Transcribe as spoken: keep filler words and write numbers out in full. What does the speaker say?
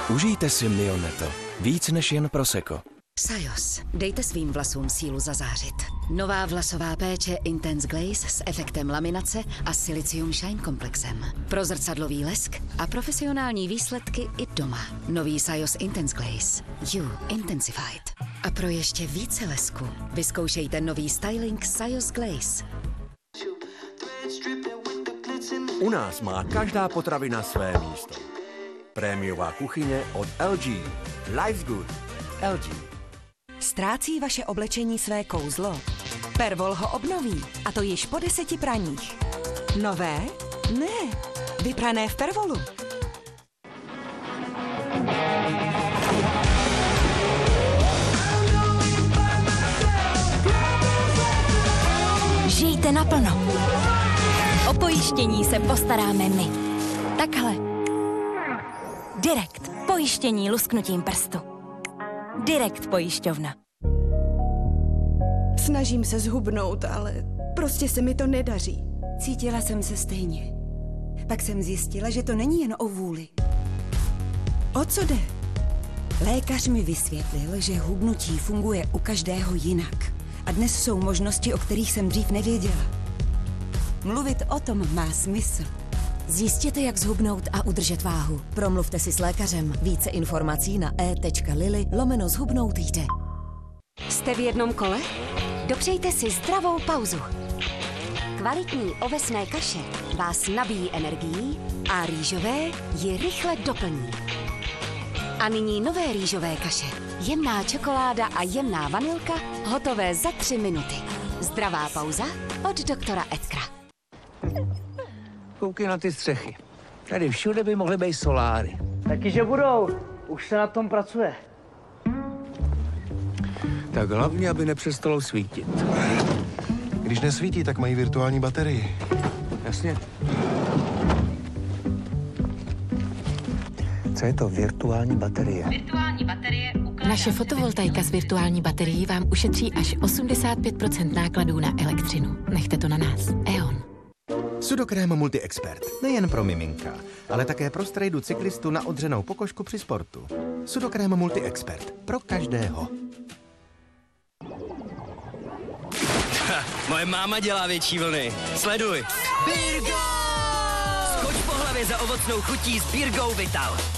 Užijte si Mionetto. Víc než jen prosecco. Sajos. Dejte svým vlasům sílu zazářit. Nová vlasová péče Intense Glaze s efektem laminace a Silicium Shine komplexem. Pro zrcadlový lesk a profesionální výsledky i doma. Nový Sajos Intense Glaze. You Intensified. A pro ještě více lesku vyzkoušejte nový styling Sajos Glaze. U nás má každá potravina své místo. Prémiová kuchyně od L G. Life's good. L G. Ztrácí vaše oblečení své kouzlo? Pervol ho obnoví, a to již po deseti praních. Nové? Ne, vyprané v Pervolu. Žijte naplno. O pojištění se postaráme my. Takhle. Direkt. Pojištění lusknutím prstu. Direkt pojišťovna. Snažím se zhubnout, ale prostě se mi to nedaří. Cítila jsem se stejně. Pak jsem zjistila, že to není jen o vůli. O co jde? Lékař mi vysvětlil, že hubnutí funguje u každého jinak. A dnes jsou možnosti, o kterých jsem dřív nevěděla. Mluvit o tom má smysl. Zjistěte, jak zhubnout a udržet váhu. Promluvte si s lékařem. Více informací na e.lili lomeno zhubnout jde. Jste v jednom kole? Dopřejte si zdravou pauzu. Kvalitní ovesné kaše vás nabíjí energií a rýžové ji rychle doplní. A nyní nové rýžové kaše. Jemná čokoláda a jemná vanilka, hotové za tři minuty. Zdravá pauza od doktora Edkra. Koukej na ty střechy. Tady všude by mohly být soláry. Taky, že budou. Už se na tom pracuje. Tak hlavně, aby nepřestalo svítit. Když nesvítí, tak mají virtuální baterii. Jasně. Co je to virtuální baterie? Virtuální baterie ukládá... Naše fotovoltaika s virtuální baterií vám ušetří až osmdesát pět procent nákladů na elektřinu. Nechte to na nás. E O N. Sudokrém Multi-Expert. Nejen pro miminka, ale také pro strejdu cyklistu na odřenou pokožku při sportu. Sudokrém Multi-Expert. Pro každého. Moje máma dělá větší vlny. Sleduj. Birgo! Skoč po hlavě za ovocnou chutí s Birgou Vital.